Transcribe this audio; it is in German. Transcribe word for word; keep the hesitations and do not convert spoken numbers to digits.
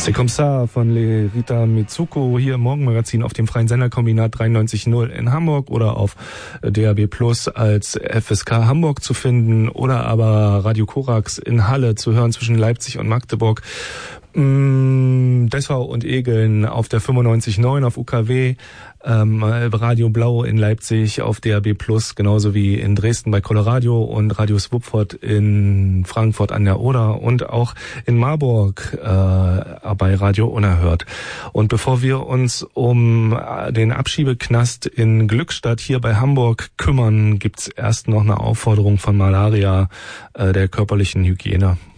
C'est comme ça von Rita Mitsuko hier im Morgenmagazin auf dem freien Senderkombinat dreiundneunzig Komma null in Hamburg oder auf D A B Plus als F S K Hamburg zu finden oder aber Radio Korax in Halle zu hören zwischen Leipzig und Magdeburg. Dessau und Egeln auf der fünfundneunzig Komma neun auf U K W, ähm, Radio Blau in Leipzig auf D A B Plus, genauso wie in Dresden bei Coloradio und Radio Swupford in Frankfurt an der Oder und auch in Marburg äh, bei Radio Unerhört. Und bevor wir uns um den Abschiebeknast in Glückstadt hier bei Hamburg kümmern, gibt's erst noch eine Aufforderung von Malaria, äh, der körperlichen Hygiene.